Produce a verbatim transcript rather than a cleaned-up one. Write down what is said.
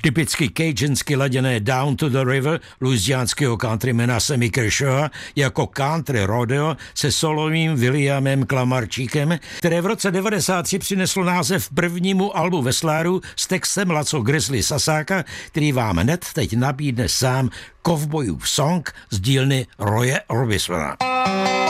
Typicky cajunsky laděné Down to the River louisiánského countrymana Sammy Kershawa jako country rodeo se solovým Williamem Klamarčíkem, které v roce devadesát tři přineslo název prvnímu albu vesláru s textem Laco Grizzly Sasáka, který vám hned teď nabídne sám Kovbojův song z dílny Roye Orbisona.